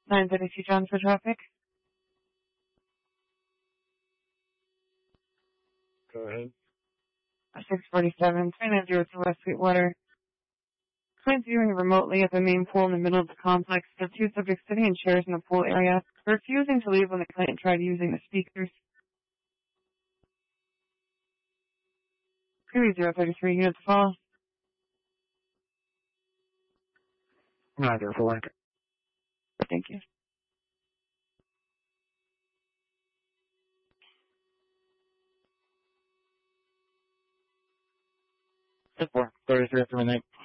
932 John for traffic. Go ahead. 647, 3902 West Sweetwater. Clients viewing remotely at the main pool in the middle of the complex. The two subjects sitting in chairs in the pool area, refusing to leave when the client tried using the speakers. 3033 units to follow. 904. Thank you. Good 4. 33 after midnight.